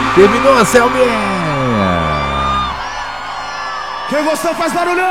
Terminou, Selminha. Quem gostou faz barulho!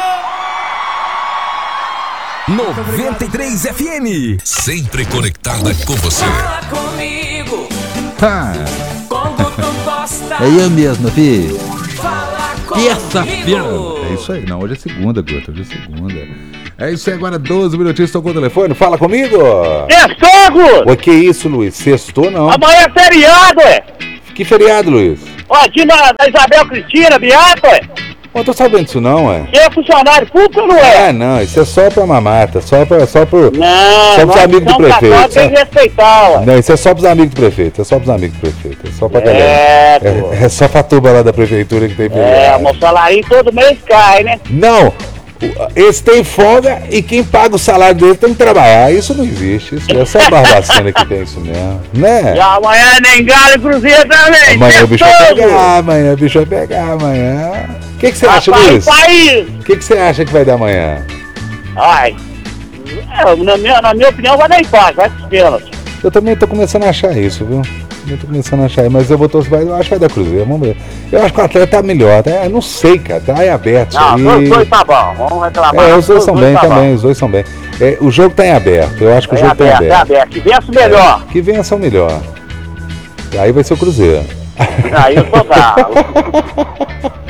93 FM. Sempre conectada com você. Fala comigo. Tá. Como tu gosta. É eu mesmo, filho. Fala Terça-feira. comigo. É isso aí. Não, hoje é segunda, Guto. Hoje é segunda. É isso aí, agora 12 minutinhos, tocou o telefone. Fala comigo. Sextou, O que é isso, Luiz? Sextou, não? amanhã é feriado, ué. Que feriado, Luiz? Ó, dia da Isabel Cristina, Biaco, ué. Não tô sabendo disso não, ué. Quem é funcionário público ou não é? Ah, não, isso é só pra mamata, só por... Não, só pros nós amigos do somos prefeito, católicos, tem que respeitar, ué. Não, isso é só pros amigos do prefeito, é só pros amigos do prefeito, é só pra galera. É, pô. É só pra turma lá da prefeitura que tem feriado. Mas o salarinho todo mês cai, né? Não, esse tem folga e quem paga o salário dele tem que trabalhar. Isso não existe, isso é só a Barbacena que tem isso mesmo, né? E amanhã é nem Galo e Cruzeiro também. Amanhã o bicho vai Sextou, pegar, amanhã o bicho vai pegar, amanhã. O que você acha, rapaz, Luiz? país. O que você acha que vai dar amanhã? Ai, na minha opinião vai dar empate, vai pros pênaltis. Eu também tô começando a achar isso, viu? Eu tô começando a achar, mas eu vou torcer, eu acho que vai dar Cruzeiro, vamos ver. Eu acho que o Atlético tá melhor, tá? Eu não sei, cara, tá aí aberto. Não, isso aí. os dois tá bom, vamos reclamar. É, os dois são bem tá também, bom. os dois são bem. É, o jogo tá em aberto, eu acho que o É jogo tá em aberto, é aberto. aberto. Que vença o melhor. Que vença o melhor. E aí vai ser o Cruzeiro. Aí eu sou bravo.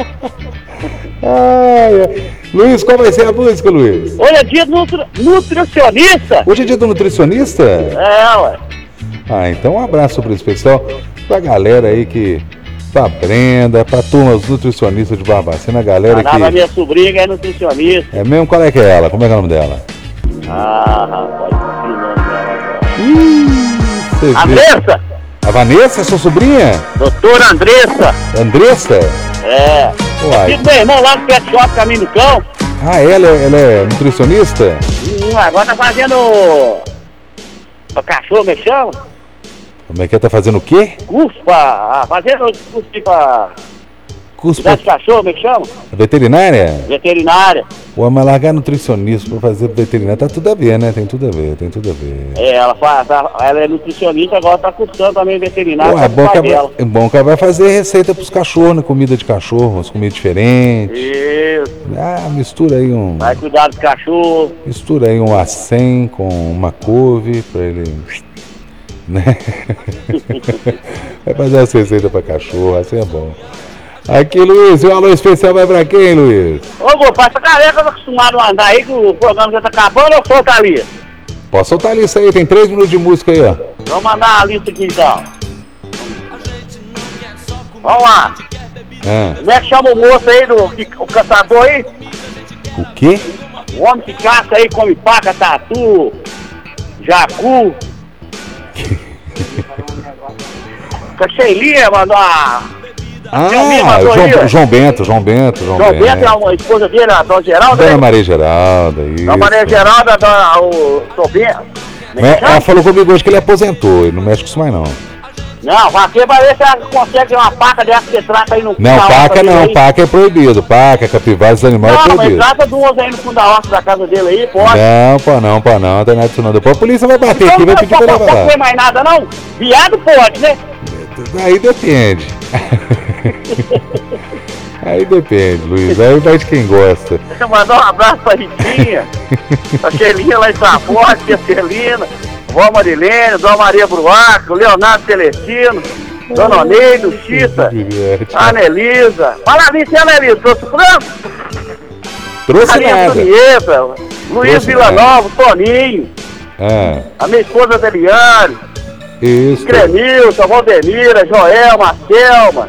Ai, ai. Luiz, qual vai ser a música, Luiz? Hoje é dia do nutricionista. Hoje é dia do nutricionista? É, ué. Ah, então um abraço super especial pra galera aí que... Pra Brenda, pra turma, os nutricionistas de Barbacena, a galera A que... minha sobrinha que é nutricionista. É mesmo? Qual é que é ela? Como é que é o nome dela? Ah, rapaz, que nome dela agora. Você vê. Andressa! A Vanessa, sua sobrinha? Doutora Andressa! Andressa? É. Uai. Filho do meu irmão lá no Pet Shop Caminho do Cão. Ah, ela é nutricionista? Agora tá fazendo... Pra cachorro, como é que chama? Como é que é? Tá fazendo o quê? Curso pra... Fazendo curso pra... Curso Cuidar pra de cachorro, como é que chama? veterinária? Veterinária. Ou mas largar nutricionista pra fazer veterinária, tá tudo a ver, né? Tem tudo a ver, tem tudo a ver. É, ela é nutricionista, agora tá cursando também veterinária. Ué, com o pai dela. é bom que ela vai fazer receita pros cachorros, né? Comida de cachorro, umas comidas diferentes. Isso. Ah, mistura aí Vai cuidar dos cachorros. Mistura aí um acém com uma couve pra ele... Né? Vai fazer essa receita pra cachorro, assim é bom. Aqui, Luiz, o alô especial vai pra quem, Luiz? Ô, Gopá, essa galera tá acostumado a andar aí que o programa já tá acabando ou solta a lista? Pode soltar a lista aí, tem 3 minutos de música aí, ó. Vamos mandar a lista aqui então. Vamos lá. Ah, Como é que chama o moço aí, o caçador aí? o quê? O homem que caça aí, come paca, tatu, jacu. Cacheirinha mandou a... João Bento. João Bento é a esposa dele, a Dona Geralda. Dona né? Maria Geralda, isso. Dona Maria Geralda, o Sobrinho. Ela falou comigo hoje que ele aposentou, ele não mexe com isso mais não. Não, vai ver se ela consegue uma paca dessa que você trata aí no fundo Não, da paca horta não, dele aí. paca é proibido, paca, capivara, esses animais é Não, mas proibido. trata de umas aí no fundo da horta da casa dele aí, pode. Não, não tem nada disso não. Depois a polícia vai bater Então aqui, vai não pedir pra pode levar comer lá. mais nada não? Viado pode, né? Aí depende. Aí depende, Luiz, aí vai de quem gosta. Deixa eu mandar um abraço pra Ritinha, pra Celinha lá em Saporte, tia Celina, vó Marilene, Dona Maria Bruaco, Leonardo Celestino, Dona Oneide, Chita, a Anelisa. Fala nisso, hein, Anelisa? Trouxe frango? Trouxe Carinha nada. Antonieta, Luiz Trouxe Villanova, Toninho, Ah, a minha esposa Deliane, isso. Cremilson, Valdemira, Joelma, Selma,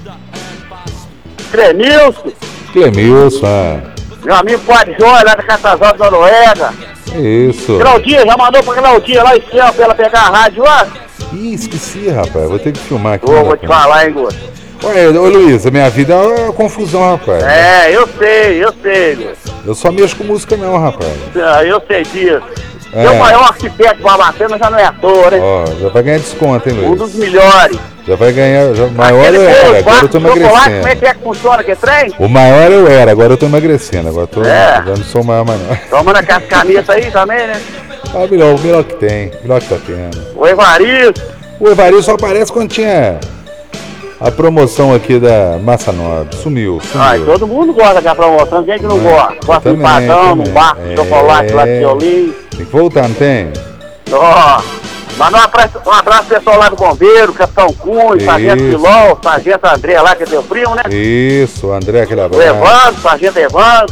Cremilson, Clemilson, meu amigo Padre Jóia, lá da Catazal da Noruega. isso. Claudinha, já mandou pra Claudinha lá em céu pra ela pegar a rádio lá? Ih, esqueci, rapaz, vou ter que filmar aqui. Ô, vou te falar, hein, Guto. Ô Luiz, a minha vida é uma confusão, rapaz. É, eu sei, Guto. Eu só mexo com música não, rapaz. Eu sei disso. É. Seu maior arquiteto de Barbacena já não é ator, hein? Ó, já vai ganhar desconto, hein, Um Luiz? dos melhores. Já vai ganhar, maior Aquele eu era, bolo, agora eu tô chocolate, como é emagrecendo. que funciona aquele trem? O maior eu era, agora eu tô emagrecendo, agora É. já não sou maior mais não. Tomando aquelas canetas aí também, né? Ah, o melhor que tem, melhor que tá tendo. O Evaristo. O Evaristo só aparece quando tinha A promoção aqui da Massa Nobre. Sumiu. Ai, todo mundo gosta daquela promoção, quem que não gosta? Gosta de padrão, um barco de chocolate lá de Olim. Tem que voltar, não tem? Ó, mandar um abraço pessoal lá do Bombeiro, Capitão Cunha, Sargento Pilol, Sargento André lá, que é teu primo, né? Isso, André, aquele O abraço. Evandro, Sargento Evandro.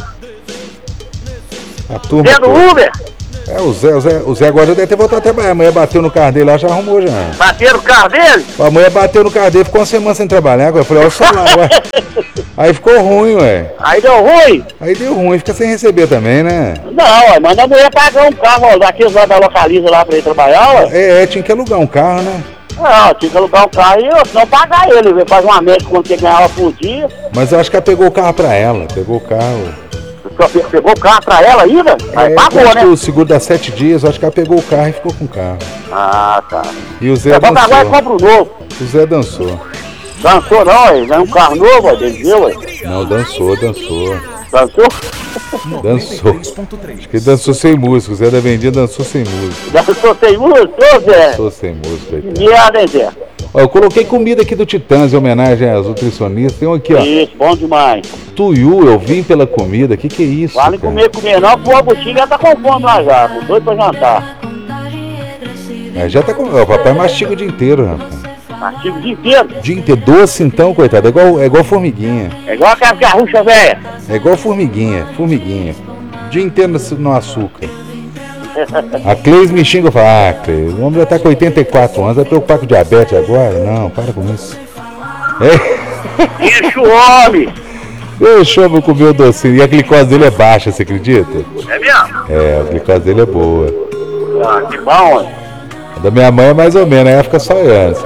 A turma Zé do toda. Uber, O Zé agora já deve ter voltado a trabalhar. A mulher bateu no carro dele lá, já arrumou já. bateram o carro dele. A mulher bateu no carro dele, ficou uma semana sem trabalhar. Agora eu falei, olha o salário, ué. Aí ficou ruim, ué. Aí deu ruim. Aí deu ruim, fica sem receber também, né? Não, ué, manda a mulher pagar um carro, ó, daqueles lá da Localiza lá pra ele trabalhar, ué. Tinha que alugar um carro, né? Não, tinha que alugar um carro e senão pagar ele, fazer uma média quanto que ganhava por dia. Mas eu acho que ela pegou o carro pra ela, pegou o carro. Pegou o carro pra ela ainda? Aí pagou, acho né? que o seguro dá 7 dias, eu acho que ela pegou o carro e ficou com o carro. Ah, tá. E o Zé É bom que agora dançou. compra um novo. O Zé dançou. Dançou não, ué, ganhou um carro novo, ué, dele viu, ué. Não, dançou. Dançou? Dançou. Acho que ele dançou sem música. O Zé da Vendinha dançou sem música. Dançou sem música, ô Zé? Dançou sem música. coitado. Merda, hein, Zé? Ó, eu coloquei comida aqui do Titãs em homenagem aos nutricionistas. Tem um aqui, ó. Isso, bom demais. Tuiu, eu vim pela comida. Que é isso, Vale cara? comer não, porque o Agostinho já tá com fome lá já, com doido pra jantar. Já tá com... Ó, o papai mastiga o dia inteiro, rapaz. Artigo o dia inteiro. O dia inteiro. Doce então, coitado. É igual formiguinha. É igual aquela garrucha velha. É igual formiguinha. O dia inteiro no açúcar. A Cleis me xinga e fala, Cleis, o homem já tá com 84 anos, vai preocupar com diabetes agora? Não, para com isso. Enche o homem. Deixa eu comer o docinho. E a glicose dele é baixa, você acredita? É mesmo? A glicose dele é boa. Ah, que bom, hein? A da minha mãe é mais ou menos, aí ela fica só olhando.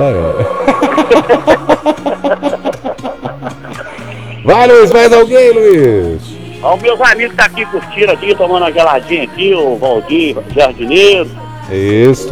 Vai, Luiz, mais alguém, Luiz? Ó, os meus amigos tá aqui curtindo aqui, tomando uma geladinha aqui, o Valdir, jardineiro, Isso.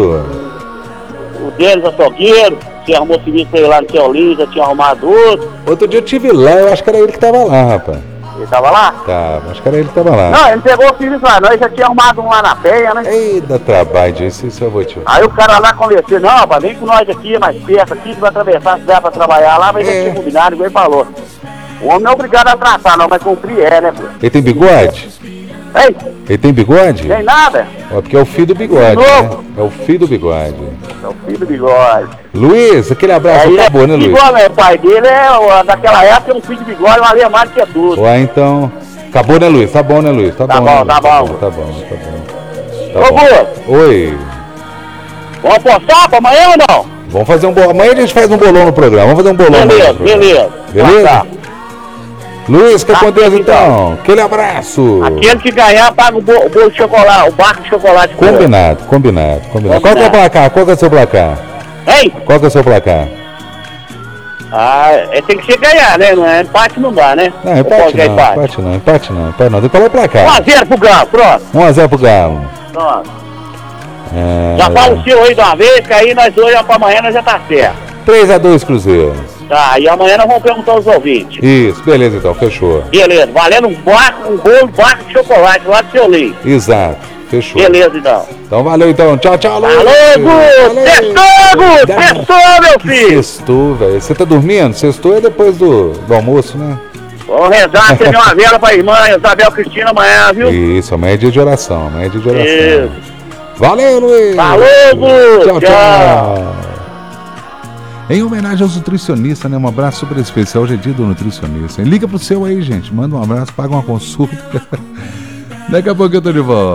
o Denis açougueiro, que arrumou serviço pra ele lá no Seu Lins, já tinha arrumado outro. Outro dia eu tive lá, eu acho que era ele que tava lá, rapaz. Ele tava lá? Tava, acho que era ele que tava lá. Não, ele não pegou o serviço lá, não, ele já tinha arrumado um lá na Penha, né? Ei, dá trabalho disso, isso eu vou te... Aí o cara lá conversou, não, rapaz, vem com nós aqui, mais perto aqui, que vai atravessar, se der pra trabalhar lá, mas ele tinha combinado, igual ele falou. O homem não é obrigado a tratar, não, mas cumprir né, pô? Ele tem bigode? Ei, Ele tem bigode? tem nada? Ó, porque é o filho do bigode, né? É o filho do bigode. É o filho do bigode. Luiz, aquele abraço acabou, né, Luiz? Igual, né? O pai dele daquela época, um filho de bigode, uma alemã que é tudo. Ué, então... Acabou, né, Luiz? Tá bom, né, Luiz? Tá bom, né, Luiz? tá bom. Tá bom. Ô, Gu, Oi. vamos apostar pra amanhã ou não? Vamos fazer um bolão. Amanhã a gente faz um bolão no programa. Vamos fazer um bolão. Beleza. Beleza? Tá. Luiz, fica com Deus aqui, então. Aquele abraço. Aquele que ganhar paga o bolo de chocolate, o barco de chocolate. Combinado. Qual que é o placar? Qual que é o seu placar? Hein? Qual que é o seu placar? Tem que ser ganhar, né? Não é empate, não dá, né? Não, empate não. Tem que falar o placar. 1x0 pro Galo, pronto. 1x0 pro Galo. Pronto. Já fala o seu aí de uma vez, que aí nós hoje pra amanhã nós já tá certo. 3x2 Cruzeiro. Tá, e amanhã nós vamos perguntar aos ouvintes. Isso, beleza então, fechou. Beleza, valendo um bolo, barco de chocolate lá do seu Lins. Exato, fechou. Beleza, então. Então valeu então, tchau, Luiz. Alô, Gu! Sextou, meu filho! Sextou, velho. Você tá dormindo? Sextou é depois do almoço, né? Vamos rezar, acender uma vela pra irmã Isabel Cristina amanhã, viu? Isso, amanhã é dia de oração, Isso. Valeu, Luiz! Falou, Gu! Tchau. Em homenagem aos nutricionistas, né? Um abraço super especial, hoje é dia do nutricionista. Liga pro seu aí, gente. Manda um abraço, paga uma consulta. Daqui a pouco eu tô de volta.